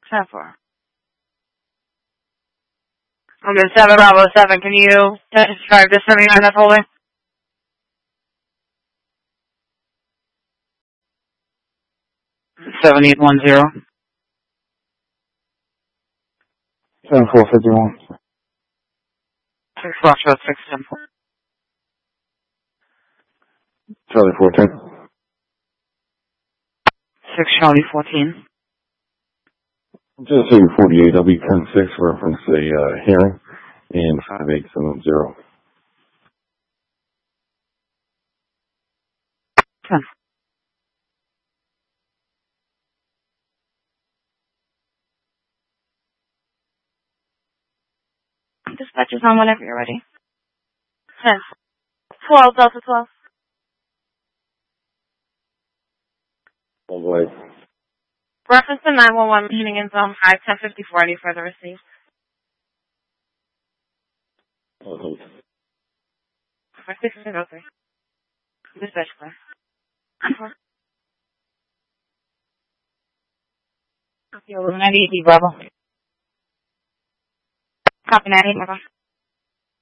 10-4. Okay, 7 Bravo 7, can you describe this for me on that holding? Seven 451. 6 Foxtrot 6-10. Charlie 410. 6 Charlie 14. Just 48, I'll be 10-6, reference a hearing, and 5870. 10. Dispatch is on whenever you're ready. 10. 12, Delta 12. All the way. Reference to 911 heating in zone 5, 1054. Any further received? 4603. Dispatch clear. Copy over 98 Bravo. Copy 98 Bravo.